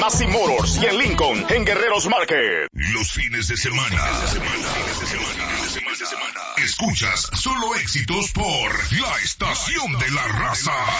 Massey Motors y en Lincoln, en Guerreros Market. Los fines de semana. Escuchas solo éxitos por la estación de la raza.